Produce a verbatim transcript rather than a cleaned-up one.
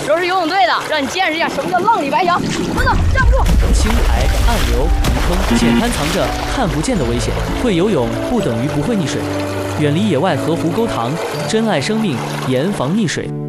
柔是游泳队的，让你见识一下什么叫浪里白条。等等，站不住！ 青苔、暗流、泥坑，浅滩藏着看不见的危险。会游泳不等于不会溺水，远离野外河湖沟塘，珍爱生命，严防溺水。